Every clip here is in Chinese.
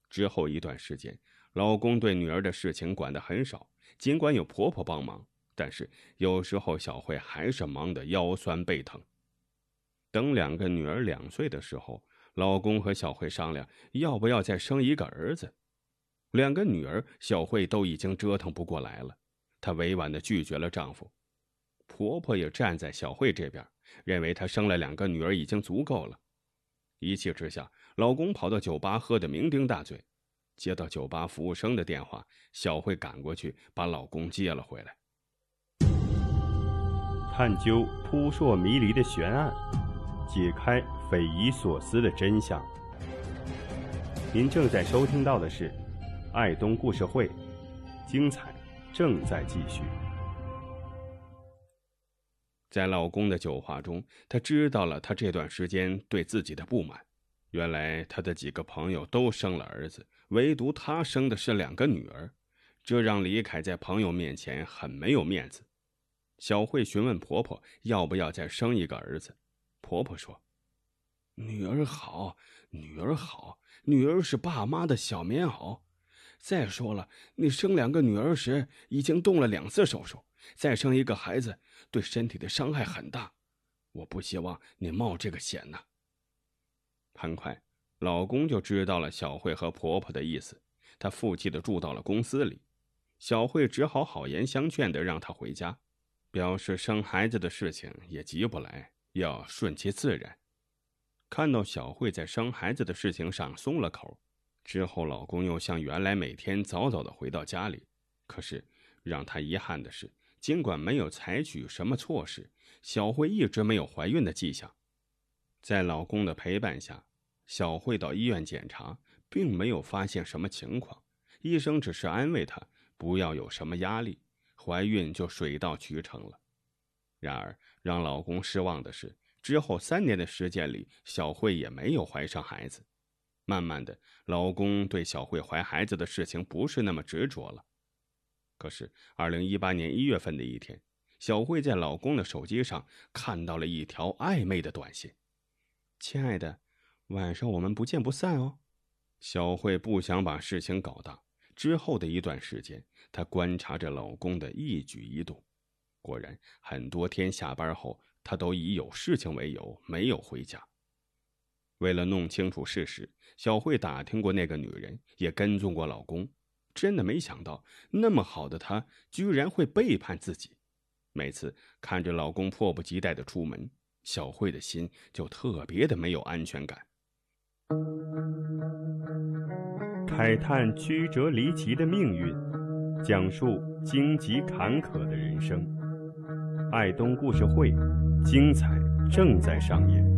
之后一段时间，老公对女儿的事情管得很少，尽管有婆婆帮忙，但是有时候小慧还是忙得腰酸背疼。等两个女儿2岁的时候，老公和小慧商量要不要再生一个儿子。两个女儿小慧都已经折腾不过来了，她委婉地拒绝了丈夫。婆婆也站在小慧这边，认为她生了2个女儿已经足够了。一气之下，老公跑到酒吧喝得酩酊大醉。接到酒吧服务生的电话，小慧赶过去把老公接了回来。 探究扑朔迷离的悬案，解开匪夷所思的真相。您正在收听到的是爱东故事会，精彩正在继续。 在老公的酒话中，她知道了他这段时间对自己的不满。原来他的几个朋友都生了儿子，唯独他生的是2个女儿，这让李凯在朋友面前很没有面子。小慧询问婆婆要不要再生一个儿子，婆婆说：女儿好，女儿好，女儿是爸妈的小棉袄。再说了，你生2个女儿时已经动了2次手术，再生一个孩子对身体的伤害很大，我不希望你冒这个险呢。很快，老公就知道了小慧和婆婆的意思，他负气地住到了公司里。小慧只好好言相劝地让他回家，表示生孩子的事情也急不来，要顺其自然。看到小慧在生孩子的事情上松了口，之后老公又像原来每天早早地回到家里。可是让他遗憾的是，尽管没有采取什么措施，小慧一直没有怀孕的迹象。在老公的陪伴下，小慧到医院检查，并没有发现什么情况，医生只是安慰她不要有什么压力，怀孕就水到渠成了。然而让老公失望的是，之后3年的时间里，小慧也没有怀上孩子。慢慢的，老公对小慧怀孩子的事情不是那么执着了。可是2018年1月份的一天，小慧在老公的手机上看到了一条暧昧的短信：亲爱的，晚上我们不见不散哦。小慧不想把事情搞大，之后的一段时间，她观察着老公的一举一动。果然，很多天下班后，她都以有事情为由没有回家。为了弄清楚事实，小慧打听过那个女人，也跟踪过老公。真的没想到，那么好的她居然会背叛自己。每次看着老公迫不及待地出门，小慧的心就特别的没有安全感。 慨叹曲折离奇的命运，讲述荆棘坎坷的人生。爱东故事会，精彩正在上演。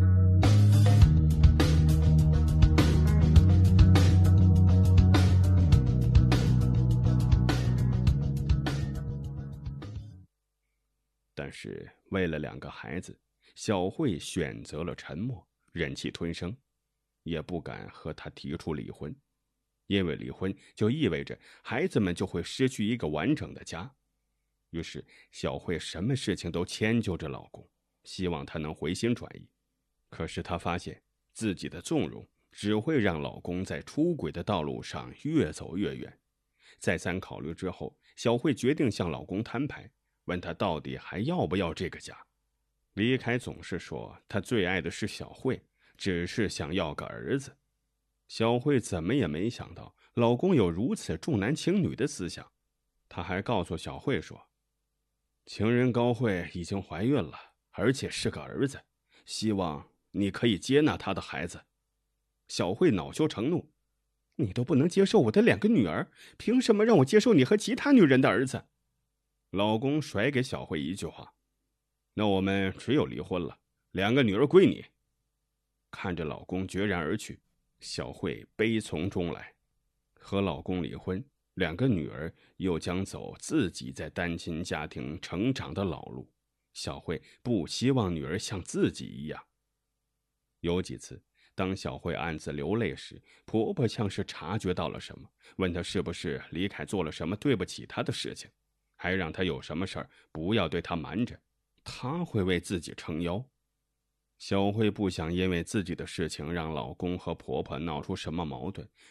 但是为了2个孩子，小慧选择了沉默，忍气吞声，也不敢和他提出离婚，因为离婚就意味着孩子们就会失去一个完整的家。于是小慧什么事情都迁就着老公，希望他能回心转意。可是她发现自己的纵容只会让老公在出轨的道路上越走越远。再三考虑之后，小慧决定向老公摊牌，问他到底还要不要这个家。李凯总是说他最爱的是小慧，只是想要个儿子。小慧怎么也没想到老公有如此重男轻女的思想。他还告诉小慧说，情人高慧已经怀孕了，而且是个儿子，希望你可以接纳他的孩子。小慧恼羞成怒，你都不能接受我的2个女儿，凭什么让我接受你和其他女人的儿子？老公甩给小慧一句话，那我们只有离婚了，2个女儿归你。看着老公决然而去，小慧悲从中来。和老公离婚，2个女儿又将走自己在单亲家庭成长的老路。小慧不希望女儿像自己一样。有几次，当小慧暗自流泪时，婆婆像是察觉到了什么，问她是不是李凯做了什么对不起她的事情，还让她有什么事儿不要对她瞒着，她会为自己撑腰。小慧不想因为自己的事情让老公和婆婆闹出什么矛盾，